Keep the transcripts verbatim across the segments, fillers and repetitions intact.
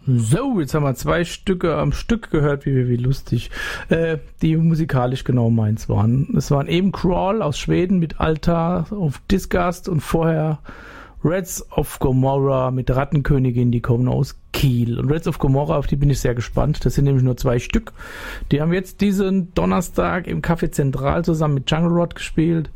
So, jetzt haben wir zwei Stücke am Stück gehört, wie, wie lustig, äh, die musikalisch genau meins waren. Es waren eben Crawl aus Schweden mit Altar of Disgust und vorher Reds of Gomorrah mit Rattenkönigin, die kommen aus Kiel. Und Reds of Gomorrah, auf die bin ich sehr gespannt. Das sind nämlich nur zwei Stück. Die haben jetzt diesen Donnerstag im Café Zentral zusammen mit Jungle Rod gespielt.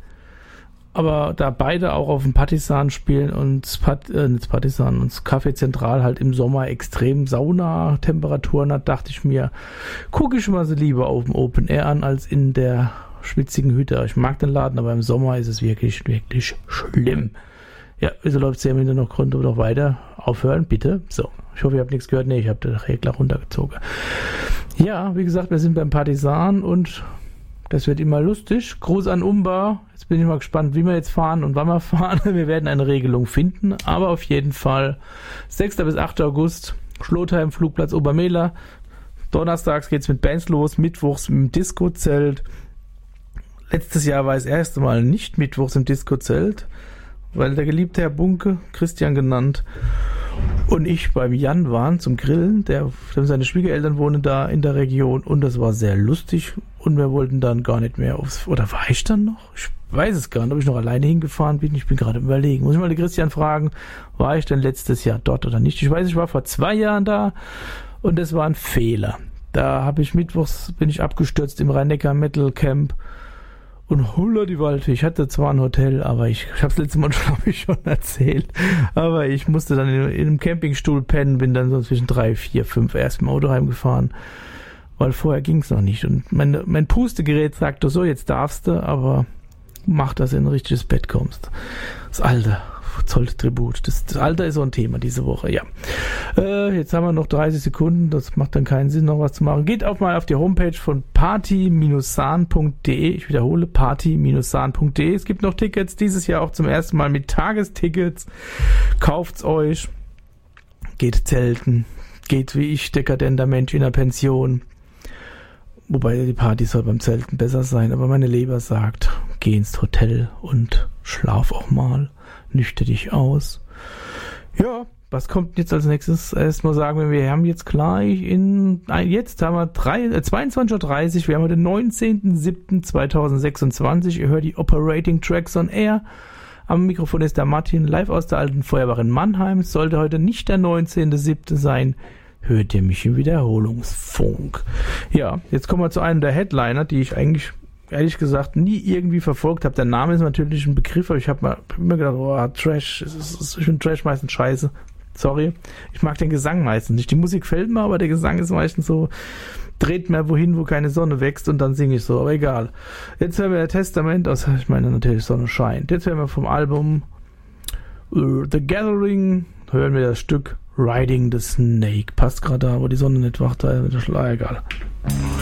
Aber da beide auch auf dem Partisan spielen und Pat, äh, nicht Partisan und das Café Zentral halt im Sommer extrem Sauna-Temperaturen hat, dachte ich mir, gucke ich mal so lieber auf dem Open Air an als in der schwitzigen Hütte. Ich mag den Laden, aber im Sommer ist es wirklich, wirklich schlimm. Ja, wieso läuft es ja im Hintergrund noch Grund oder weiter? Aufhören, bitte. So, ich hoffe, ihr habt nichts gehört. Nee, ich habe den Regler runtergezogen. Ja, wie gesagt, wir sind beim Partisan und das wird immer lustig. Gruß an Umba. Jetzt bin ich mal gespannt, wie wir jetzt fahren und wann wir fahren. Wir werden eine Regelung finden, aber auf jeden Fall sechster bis achter August, Schlotheim, Flugplatz Obermehler. Donnerstags geht's mit Bands los, mittwochs im Disco-Zelt. Letztes Jahr war es das erste Mal nicht mittwochs im Disco-Zelt, weil der geliebte Herr Bunke, Christian genannt, und ich beim Jan waren zum Grillen. Der, seine Schwiegereltern wohnen da in der Region und das war sehr lustig und wir wollten dann gar nicht mehr aufs... Oder war ich dann noch? Ich weiß es gar nicht, ob ich noch alleine hingefahren bin. Ich bin gerade im Überlegen. Muss ich mal den Christian fragen, war ich denn letztes Jahr dort oder nicht? Ich weiß, ich war vor zwei Jahren da und das war ein Fehler. Da habe ich mittwochs, bin ich abgestürzt im Rhein-Neckar Metal Camp. Und hulla die Waldfee. Ich hatte zwar ein Hotel, aber ich, ich habe es letztes Mal, glaube ich, schon erzählt. Aber ich musste dann in, in einem Campingstuhl pennen, bin dann so zwischen drei, vier, fünf erst im Auto heimgefahren, weil vorher ging es noch nicht. Und mein, mein Pustegerät sagte so, jetzt darfst du, aber mach, dass du in ein richtiges Bett kommst. Das Alter zollt Tribut. Das, das Alter ist so ein Thema diese Woche, ja. Äh, jetzt haben wir noch dreißig Sekunden, das macht dann keinen Sinn, noch was zu machen. Geht auch mal auf die Homepage von party Bindestrich sahn punkt de. Ich wiederhole, party Bindestrich sahn punkt de. Es gibt noch Tickets, dieses Jahr auch zum ersten Mal mit Tagestickets. Kauft's euch. Geht zelten. Geht wie ich, dekadenter Mensch in der Pension. Wobei die Party soll beim Zelten besser sein, aber meine Leber sagt, geh ins Hotel und schlaf auch mal. Nüchter dich aus. Ja, was kommt jetzt als nächstes? Erstmal sagen wir, wir haben jetzt gleich in, jetzt haben wir drei, äh, zweiundzwanzig Uhr dreißig, wir haben den neunzehnten siebten zweitausendsechsundzwanzig. Ihr hört die Operating Tracks on Air. Am Mikrofon ist der Martin, live aus der alten Feuerwache in Mannheim. Sollte heute nicht der neunzehnte siebte sein, hört ihr mich im Wiederholungsfunk. Ja, jetzt kommen wir zu einem der Headliner, die ich eigentlich ehrlich gesagt nie irgendwie verfolgt habe. Der Name ist natürlich ein Begriff, aber ich habe mal immer gedacht, oh, Trash, ich finde Trash meistens scheiße. Sorry. Ich mag den Gesang meistens nicht. Die Musik fällt mir, aber der Gesang ist meistens so, dreht mir wohin, wo keine Sonne wächst und dann singe ich so, aber egal. Jetzt hören wir Testament aus, ich meine natürlich Sonne scheint. Jetzt hören wir vom Album uh, The Gathering, hören wir das Stück Riding the Snake. Passt gerade da, wo die Sonne nicht wacht, da ist egal.